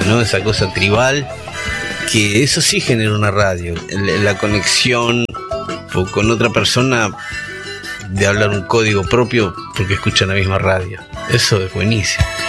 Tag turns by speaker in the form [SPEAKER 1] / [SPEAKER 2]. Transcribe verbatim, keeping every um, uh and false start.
[SPEAKER 1] ¿no? Esa cosa tribal, que eso sí genera una radio, la conexión con otra persona, de hablar un código propio porque escuchan la misma radio. Eso es buenísimo.